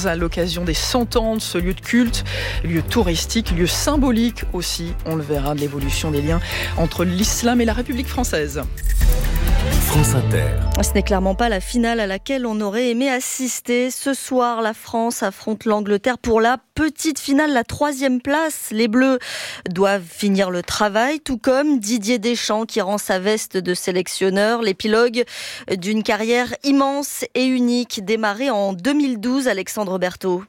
2016 à l'occasion des 100 ans de ce lieu de culte, lieu touristique, lieu symbolique aussi, on le verra, de l'évolution des liens entre l'islam et la République française. France Inter. Ce n'est clairement pas la finale à laquelle on aurait aimé assister. Ce soir, la France affronte l'Angleterre pour la petite finale, la 3e place. Les Bleus doivent finir le travail, tout comme Didier Deschamps qui rend sa veste de sélectionneur. L'épilogue d'une carrière immense et unique, démarrée en 2012, Alexandre Berthaud.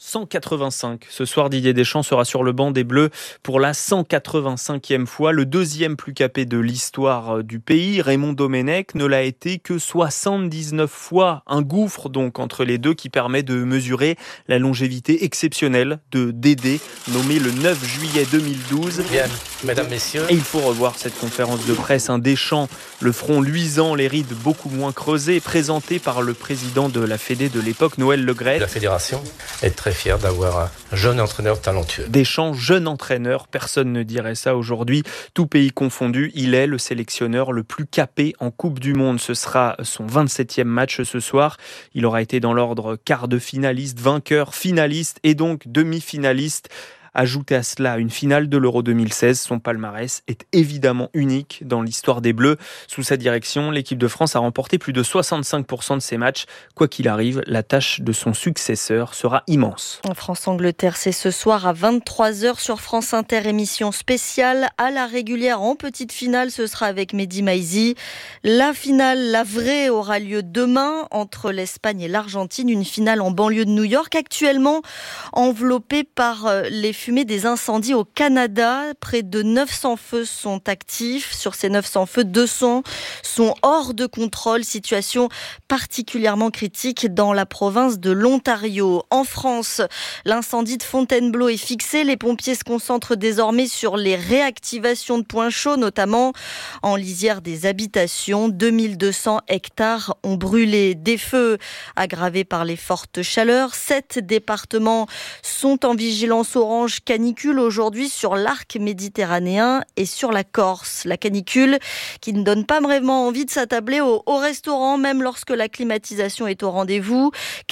185. Ce soir, Didier Deschamps sera sur le banc des Bleus pour la 185e fois. Le deuxième plus capé de l'histoire du pays, Raymond Domenech, ne l'a été que 79 fois. Un gouffre donc entre les deux qui permet de mesurer la longévité exceptionnelle de Dédé, nommé le 9 juillet 2012. Bien, mesdames, messieurs. Et il faut revoir cette conférence de presse. Un Deschamps, le front luisant, les rides beaucoup moins creusées, présenté par le président de la Fédé de l'époque, Noël Le Graët. La fédération est très fier d'avoir un jeune entraîneur talentueux. Deschamps, jeune entraîneur, personne ne dirait ça aujourd'hui. Tout pays confondu, il est le sélectionneur le plus capé en Coupe du Monde. Ce sera son 27e match ce soir. Il aura été dans l'ordre quart de finaliste, vainqueur, finaliste et donc demi-finaliste. Ajoutez à cela une finale de l'Euro 2016, son palmarès est évidemment unique dans l'histoire des Bleus. Sous sa direction, l'équipe de France a remporté plus de 65% de ses matchs. Quoi qu'il arrive, la tâche de son successeur sera immense. France-Angleterre, c'est ce soir à 23h sur France Inter, émission spéciale à la régulière en petite finale. Ce sera avec Mehdi Maizi. La finale, la vraie, aura lieu demain entre l'Espagne et l'Argentine. Une finale en banlieue de New York, actuellement enveloppée par les fumée des incendies au Canada. Près de 900 feux sont actifs. Sur ces 900 feux, 200 sont hors de contrôle. Situation particulièrement critique dans la province de l'Ontario. En France, l'incendie de Fontainebleau est fixé. Les pompiers se concentrent désormais sur les réactivations de points chauds, notamment en lisière des habitations. 2200 hectares ont brûlé. Des feux aggravés par les fortes chaleurs. 7 départements sont en vigilance orange canicule aujourd'hui sur l'arc méditerranéen et sur la Corse. La canicule qui ne donne pas vraiment envie de s'attabler au restaurant, même lorsque la climatisation est au rendez-vous.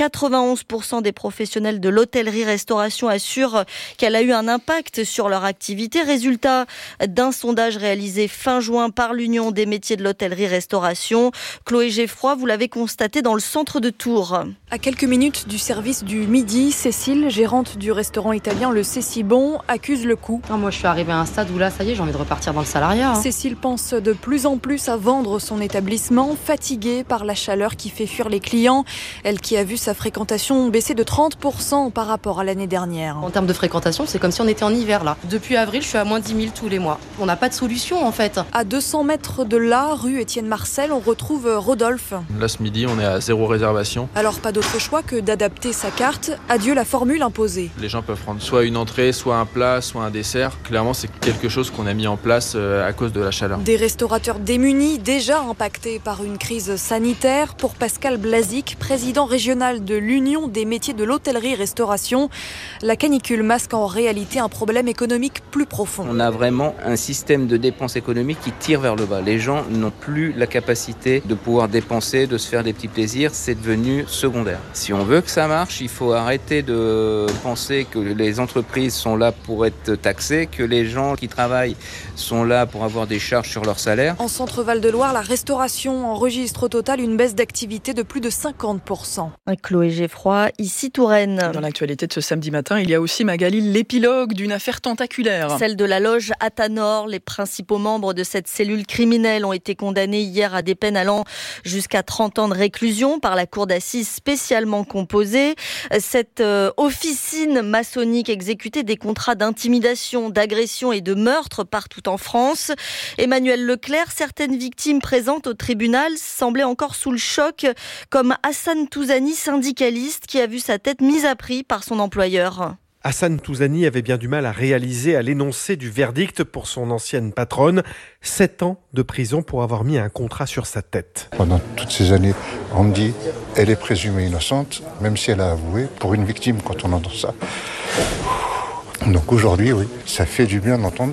91% des professionnels de l'hôtellerie-restauration assurent qu'elle a eu un impact sur leur activité. Résultat d'un sondage réalisé fin juin par l'Union des métiers de l'hôtellerie-restauration. Chloé Geffroy, vous l'avez constaté dans le centre de Tours. À quelques minutes du service du midi, Cécile, gérante du restaurant italien Le Cécibon, accuse le coup. Moi, je suis arrivée à un stade où là, ça y est, j'ai envie de repartir dans le salariat. Cécile pense de plus en plus à vendre son établissement, fatiguée par la chaleur qui fait fuir les clients. Elle qui a vu sa fréquentation baisser de 30% par rapport à l'année dernière. En termes de fréquentation, c'est comme si on était en hiver là. Depuis avril, je suis à moins 10 000 tous les mois. On n'a pas de solution en fait. À 200 mètres de là, rue Étienne Marcel, on retrouve Rodolphe. Là, ce midi, on est à 0 réservation. Alors pas d'autre choix que d'adapter sa carte. Adieu la formule imposée. Les gens peuvent prendre soit une entrée, soit un plat, soit un dessert. Clairement, c'est quelque chose qu'on a mis en place à cause de la chaleur. Des restaurateurs démunis, déjà impactés par une crise sanitaire. Pour Pascal Blazic, président régional de l'Union des métiers de l'hôtellerie-restauration, la canicule masque en réalité un problème économique plus profond. On a vraiment un système de dépenses économiques qui tire vers le bas. Les gens n'ont plus la capacité de pouvoir dépenser, de se faire des petits plaisirs. C'est devenu secondaire. Si on veut que ça marche, il faut arrêter de penser que les entreprises sont là pour être taxées, que les gens qui travaillent sont là pour avoir des charges sur leur salaire. En Centre-Val de Loire, la restauration enregistre au total une baisse d'activité de plus de 50%. Chloé Geffroy, ici Touraine. Dans l'actualité de ce samedi matin, il y a aussi, Magali, l'épilogue d'une affaire tentaculaire. Celle de la loge Athanor. Les principaux membres de cette cellule criminelle ont été condamnés hier à des peines allant jusqu'à 30 ans de réclusion par la cour d'assises spécialement composée. Cette officine maçonnique exécutait des contrats d'intimidation, d'agression et de meurtre partout en France. Emmanuel Leclerc, certaines victimes présentes au tribunal semblaient encore sous le choc, comme Hassan Touzani, syndicaliste, qui a vu sa tête mise à prix par son employeur. Hassan Touzani avait bien du mal à réaliser à l'énoncé du verdict pour son ancienne patronne. 7 ans de prison pour avoir mis un contrat sur sa tête. Pendant toutes ces années, on me dit elle est présumée innocente, même si elle a avoué. Pour une victime, quand on entend ça. Donc aujourd'hui, oui, ça fait du bien d'entendre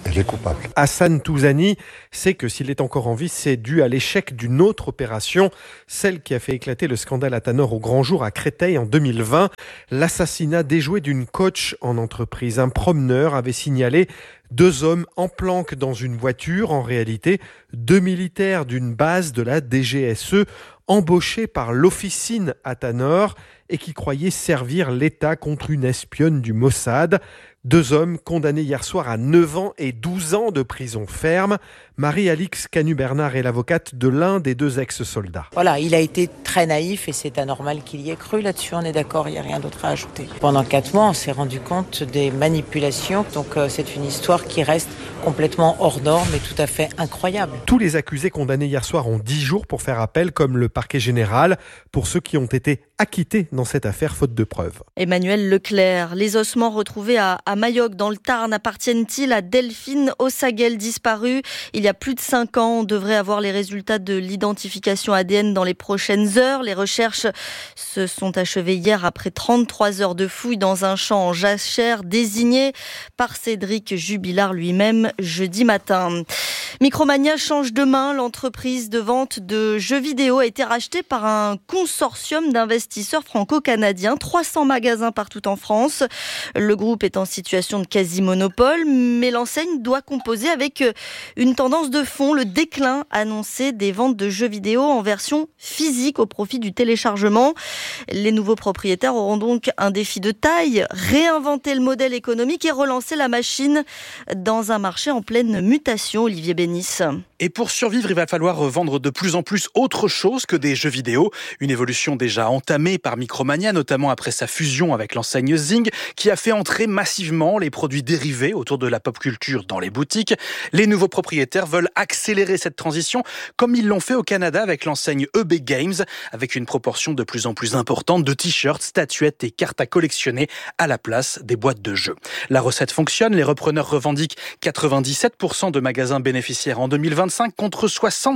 elle est coupable. Hassan Touzani sait que s'il est encore en vie, c'est dû à l'échec d'une autre opération, celle qui a fait éclater le scandale Atanor au grand jour à Créteil en 2020. L'assassinat déjoué d'une coach en entreprise. Un promeneur avait signalé 2 hommes en planque dans une voiture. En réalité, 2 militaires d'une base de la DGSE embauchés par l'officine Atanor et qui croyaient servir l'État contre une espionne du Mossad. 2 hommes condamnés hier soir à 9 ans et 12 ans de prison ferme. Marie-Alix Canu-Bernard est l'avocate de l'un des 2 ex-soldats. Voilà, il a été très naïf et c'est anormal qu'il y ait cru là-dessus, on est d'accord, il n'y a rien d'autre à ajouter. Pendant 4 mois, on s'est rendu compte des manipulations, donc c'est une histoire qui reste complètement hors norme et tout à fait incroyable. Tous les accusés condamnés hier soir ont 10 jours pour faire appel, comme le parquet général, pour ceux qui ont été acquittés dans cette affaire faute de preuves. Emmanuel Leclerc, les ossements retrouvés à Mayoc dans le Tarn appartiennent-ils à Delphine Ossagel, disparue il y a plus de 5 ans? On devrait avoir les résultats de l'identification ADN dans les prochaines heures. Les recherches se sont achevées hier après 33 heures de fouilles dans un champ en jachère désigné par Cédric Jubilard lui-même jeudi matin. Micromania change de main. L'entreprise de vente de jeux vidéo a été rachetée par un consortium d'investisseurs franco-canadiens. 300 magasins partout en France. Le groupe est en situation de quasi-monopole, mais l'enseigne doit composer avec une tendance de fond, le déclin annoncé des ventes de jeux vidéo en version physique au profit du téléchargement. Les nouveaux propriétaires auront donc un défi de taille, réinventer le modèle économique et relancer la machine dans un marché en pleine mutation. Olivier Bénis. Et pour survivre, il va falloir vendre de plus en plus autre chose que des jeux vidéo. Une évolution déjà entamée par Micromania, notamment après sa fusion avec l'enseigne Zing, qui a fait entrer massivement les produits dérivés autour de la pop culture dans les boutiques. Les nouveaux propriétaires veulent accélérer cette transition, comme ils l'ont fait au Canada avec l'enseigne EB Games, avec une proportion de plus en plus importante de t-shirts, statuettes et cartes à collectionner à la place des boîtes de jeux. La recette fonctionne, les repreneurs revendiquent 97% de magasins bénéficiaires en 2025 contre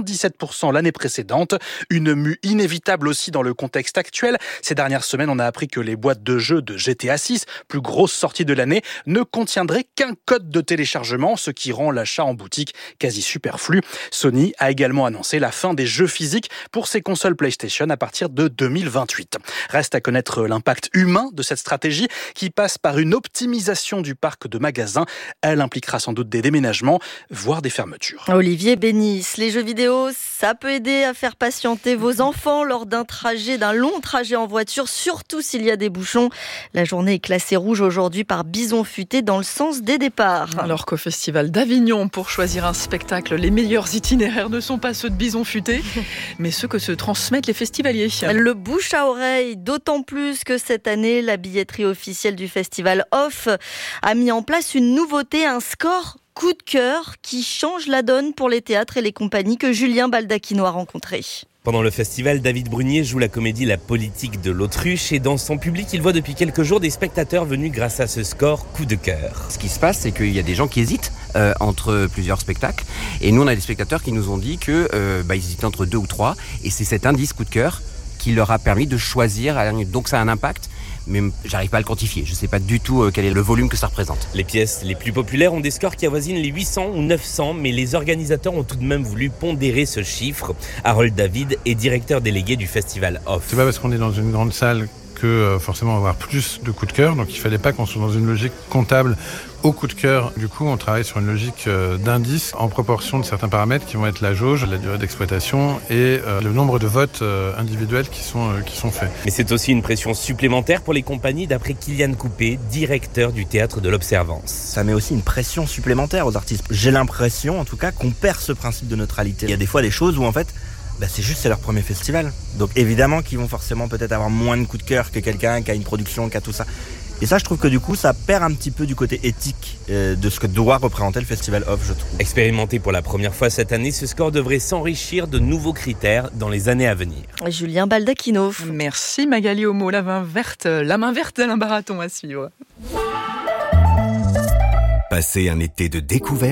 77% l'année précédente. Une mue inévitable aussi dans le contexte actuel. Ces dernières semaines, on a appris que les boîtes de jeux de GTA 6, plus grosse sortie de l'année, ne contiendraient qu'un code de téléchargement, ce qui rend l'achat en boutique quasi superflu. Sony a également annoncé la fin des jeux physiques pour ses consoles PlayStation à partir de 2028. Reste à connaître l'impact humain de cette stratégie qui passe par une optimisation du parc de magasins. Elle impliquera sans doute des déménagements, voire des fermetures. Olivier Bénis, les jeux vidéo, ça peut aider à faire patienter vos enfants lors d'un long trajet en voiture, surtout s'il y a des bouchons. La journée est classée rouge aujourd'hui par Bison Futé dans le sens des départs. Alors qu'au Festival d'Avignon, pour choisir un spectacle, les meilleurs itinéraires ne sont pas ceux de Bison Futé, mais ceux que se transmettent les festivaliers. Le bouche à oreille, d'autant plus que cette année, la billetterie officielle du Festival Off a mis en place une nouveauté, un score coup de cœur qui change la donne pour les théâtres et les compagnies que Julien Baldacchino a rencontré. Pendant le festival, David Brunier joue la comédie La politique de l'autruche et dans son public, il voit depuis quelques jours des spectateurs venus grâce à ce score coup de cœur. Ce qui se passe, c'est qu'il y a des gens qui hésitent entre plusieurs spectacles et nous on a des spectateurs qui nous ont dit que ils hésitaient entre 2 ou 3 et c'est cet indice coup de cœur qui leur a permis de choisir. Donc ça a un impact, mais j'arrive pas à le quantifier. Je sais pas du tout quel est le volume que ça représente. Les pièces les plus populaires ont des scores qui avoisinent les 800 ou 900, mais les organisateurs ont tout de même voulu pondérer ce chiffre. Harold David est directeur délégué du Festival Off. C'est pas parce qu'on est dans une grande salle que forcément on va avoir plus de coups de cœur, donc il fallait pas qu'on soit dans une logique comptable au coup de cœur. Du coup, on travaille sur une logique d'indices en proportion de certains paramètres qui vont être la jauge, la durée d'exploitation et le nombre de votes individuels qui sont faits. Mais c'est aussi une pression supplémentaire pour les compagnies, d'après Kylian Coupé, directeur du Théâtre de l'Observance. Ça met aussi une pression supplémentaire aux artistes. J'ai l'impression, en tout cas, qu'on perd ce principe de neutralité. Il y a des fois des choses où, en fait, c'est leur premier festival. Donc évidemment qu'ils vont forcément peut-être avoir moins de coups de cœur que quelqu'un qui a une production, qui a tout ça. Et ça, je trouve que du coup, ça perd un petit peu du côté éthique de ce que doit représenter le Festival Off, je trouve. Expérimenté pour la première fois cette année, ce score devrait s'enrichir de nouveaux critères dans les années à venir. Julien Baldacchino. Merci Magali Homo, la main verte d'Alain Baraton à suivre. Passer un été de découverte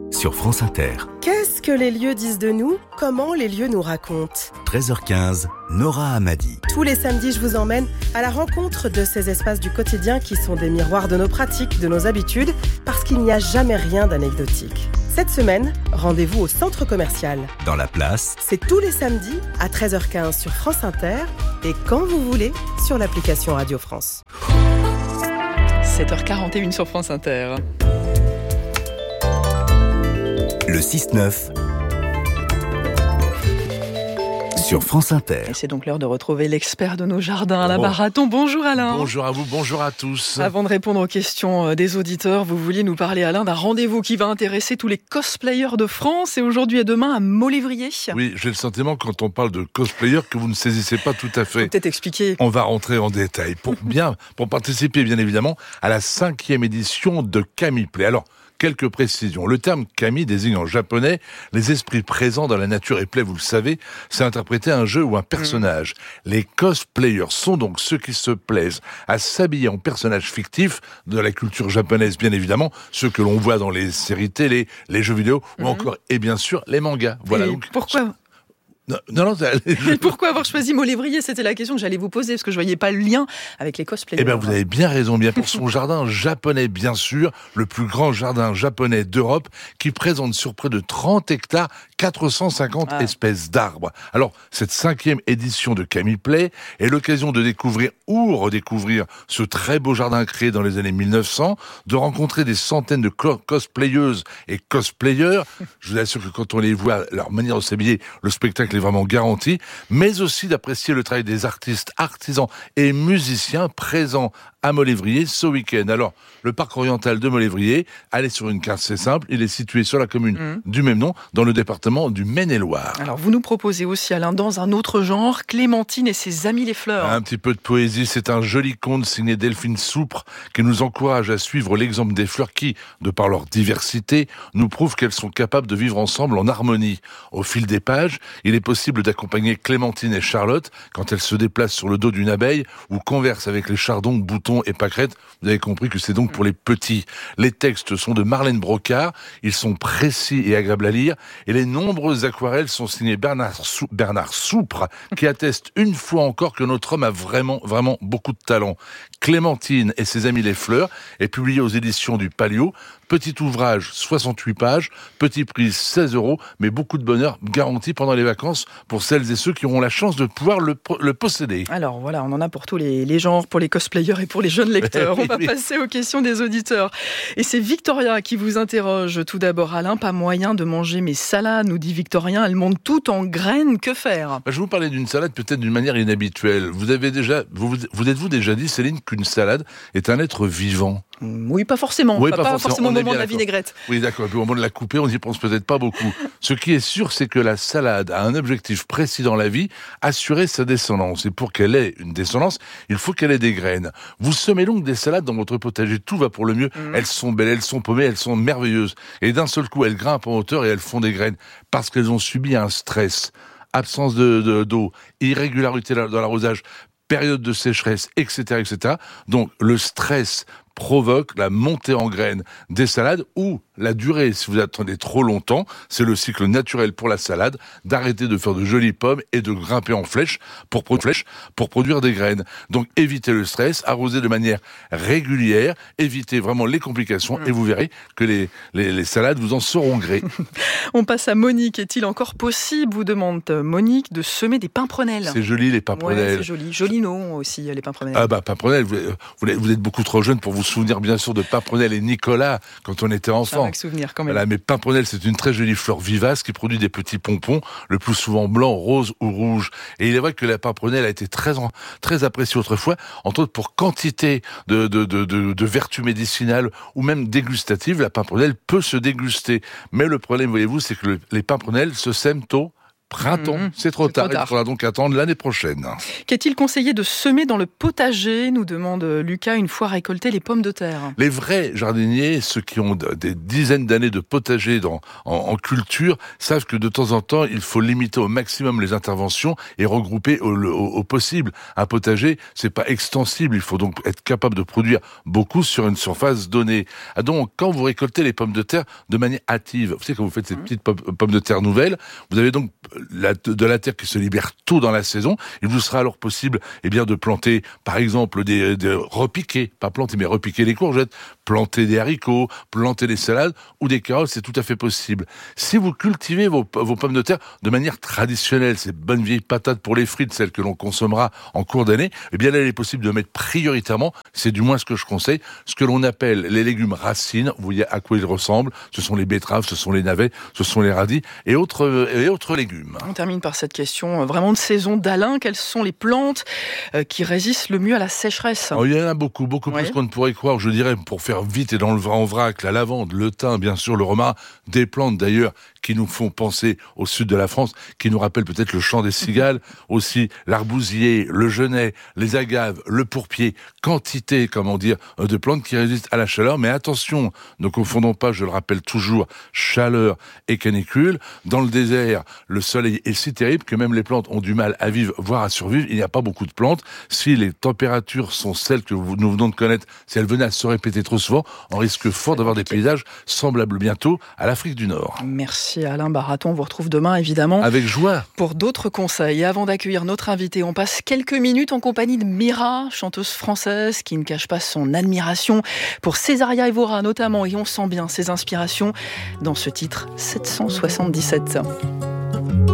sur France Inter. Qu'est-ce que les lieux disent de nous ? Comment les lieux nous racontent ? 13h15, Nora Hamadi. Tous les samedis, je vous emmène à la rencontre de ces espaces du quotidien qui sont des miroirs de nos pratiques, de nos habitudes, parce qu'il n'y a jamais rien d'anecdotique. Cette semaine, rendez-vous au centre commercial. Dans la place. C'est tous les samedis à 13h15 sur France Inter et quand vous voulez sur l'application Radio France. 7h41 sur France Inter. Le 6-9 sur France Inter. Et c'est donc l'heure de retrouver l'expert de nos jardins, Alain Baraton. Bonjour Alain. Bonjour à vous, bonjour à tous. Avant de répondre aux questions des auditeurs, vous vouliez nous parler, Alain, d'un rendez-vous qui va intéresser tous les cosplayers de France et aujourd'hui et demain à Maulévrier. Oui, j'ai le sentiment quand on parle de cosplayers que vous ne saisissez pas tout à fait. Faut peut-être expliquer. On va rentrer en détail pour participer bien évidemment à la 5e édition de Kamiplay. Alors, quelques précisions. Le terme kami désigne en japonais les esprits présents dans la nature et play, vous le savez, c'est interpréter un jeu ou un personnage. Les cosplayers sont donc ceux qui se plaisent à s'habiller en personnages fictifs de la culture japonaise, bien évidemment, ceux que l'on voit dans les séries télé, les jeux vidéo ou encore, et bien sûr, les mangas. Voilà. Et donc, pourquoi ? Non, Mais pourquoi avoir choisi Maulévrier ? C'était la question que j'allais vous poser, parce que je voyais pas le lien avec les cosplayers. Eh bien, vous avez bien raison, bien pour son jardin japonais, bien sûr, le plus grand jardin japonais d'Europe, qui présente sur près de 30 hectares 450 espèces d'arbres. Alors, cette 5e édition de Kamiplay est l'occasion de découvrir ou redécouvrir ce très beau jardin créé dans les années 1900, de rencontrer des centaines de cosplayeuses et cosplayers. Je vous assure que quand on les voit, leur manière de s'habiller, le spectacle est vraiment garanti, mais aussi d'apprécier le travail des artistes, artisans et musiciens présents à Maulévrier ce week-end. Alors, le parc oriental de Maulévrier, allez sur une carte, c'est simple, il est situé sur la commune du même nom, dans le département du Maine-et-Loire. Alors, vous nous proposez aussi, Alain, dans un autre genre, Clémentine et ses amis les fleurs. Un petit peu de poésie, c'est un joli conte signé Delphine Soupre qui nous encourage à suivre l'exemple des fleurs qui, de par leur diversité, nous prouvent qu'elles sont capables de vivre ensemble en harmonie. Au fil des pages, il est possible d'accompagner Clémentine et Charlotte quand elles se déplacent sur le dos d'une abeille ou conversent avec les chardons, boutons et pâquerettes. Vous avez compris que c'est donc pour les petits. Les textes sont de Marlène Brocard, ils sont précis et agréables à lire, et les nombreuses aquarelles sont signées Bernard Soupre, qui atteste une fois encore que notre homme a vraiment beaucoup de talent. Clémentine et ses amis les fleurs est publié aux éditions du Palio. Petit ouvrage, 68 pages, petit prix 16 €, mais beaucoup de bonheur garanti pendant les vacances pour celles et ceux qui auront la chance de pouvoir le posséder. Alors voilà, on en a pour tous les genres, pour les cosplayers et pour les jeunes lecteurs. On va passer aux questions des auditeurs. Et c'est Victoria qui vous interroge. Tout d'abord, Alain, pas moyen de manger mes salades, nous dit Victorien, elles montent toutes en graines, que faire ? Je vais vous parler d'une salade peut-être d'une manière inhabituelle. Vous êtes-vous déjà dit, Céline, qu'une salade est un être vivant ? Oui, pas forcément. Oui, pas forcément au moment de la vinaigrette. Oui, d'accord. Et puis au moment de la couper, on n'y pense peut-être pas beaucoup. Ce qui est sûr, c'est que la salade a un objectif précis dans la vie, assurer sa descendance. Et pour qu'elle ait une descendance, il faut qu'elle ait des graines. Vous semez donc des salades dans votre potager, tout va pour le mieux. Elles sont belles, elles sont paumées, elles sont merveilleuses. Et d'un seul coup, elles grimpent en hauteur et elles font des graines parce qu'elles ont subi un stress. Absence d'eau, irrégularité dans l'arrosage, période de sécheresse, etc., etc. Donc, le stress provoque la montée en graines des salades ou la durée, si vous attendez trop longtemps, c'est le cycle naturel pour la salade, d'arrêter de faire de jolies pommes et de grimper en flèche pour produire des graines. Donc évitez le stress, arrosez de manière régulière, évitez vraiment les complications et vous verrez que les salades vous en sauront gré. On passe à Monique. Est-il encore possible, vous demande Monique, de semer des pimprenelles ? C'est joli les pimprenelles. Ouais, c'est joli. Joli nom aussi, les pimprenelles. Ah bah pimprenelles, vous êtes beaucoup trop jeune pour vous souvenir bien sûr de pimprenelles et Nicolas quand on était enfant. Souvenir quand même. Voilà, mais pimprenelle, c'est une très jolie fleur vivace qui produit des petits pompons, le plus souvent blanc, rose ou rouge. Et il est vrai que la pimprenelle a été très appréciée autrefois, entre autres pour quantité de vertus médicinales ou même dégustatives. La pimprenelle peut se déguster. Mais le problème, voyez-vous, c'est que les pimprenelles se sèment printemps, c'est trop tard. Il faudra donc attendre l'année prochaine. Qu'est-il conseillé de semer dans le potager, nous demande Lucas, une fois récoltées les pommes de terre? Les vrais jardiniers, ceux qui ont des dizaines d'années de potager en culture, savent que de temps en temps, il faut limiter au maximum les interventions et regrouper au possible. Un potager, c'est pas extensible. Il faut donc être capable de produire beaucoup sur une surface donnée. Donc, quand vous récoltez les pommes de terre de manière hâtive, vous savez, quand vous faites ces petites pommes de terre nouvelles, vous avez donc de la terre qui se libère tôt dans la saison. Il vous sera alors possible, de planter, par exemple, repiquer, pas planter, mais repiquer les courgettes, planter des haricots, planter des salades ou des carottes, c'est tout à fait possible. Si vous cultivez vos pommes de terre de manière traditionnelle, ces bonnes vieilles patates pour les frites, celles que l'on consommera en cours d'année, là, il est possible de mettre prioritairement, c'est du moins ce que je conseille, ce que l'on appelle les légumes racines. Vous voyez à quoi ils ressemblent. Ce sont les betteraves, ce sont les navets, ce sont les radis et autres légumes. On termine par cette question vraiment de saison d'Alain. Quelles sont les plantes qui résistent le mieux à la sécheresse? Il y en a beaucoup plus qu'on ne pourrait croire. Je dirais, pour faire vite et en vrac, la lavande, le thym, bien sûr, le romarin, des plantes d'ailleurs qui nous font penser au sud de la France, qui nous rappellent peut-être le chant des cigales, aussi l'arbousier, le genêt, les agaves, le pourpier, quantité, de plantes qui résistent à la chaleur. Mais attention, ne confondons pas, je le rappelle toujours, chaleur et canicule. Dans le désert, le soleil est si terrible que même les plantes ont du mal à vivre, voire à survivre. Il n'y a pas beaucoup de plantes. Si les températures sont celles que nous venons de connaître, si elles venaient à se répéter trop souvent, on risque fort d'avoir des paysages semblables bientôt à l'Afrique du Nord. Merci Alain Baraton, on vous retrouve demain évidemment. Avec joie. Pour d'autres conseils. Et avant d'accueillir notre invité, on passe quelques minutes en compagnie de Mira, chanteuse française qui ne cache pas son admiration pour Césaria Evora notamment. Et on sent bien ses inspirations dans ce titre 777.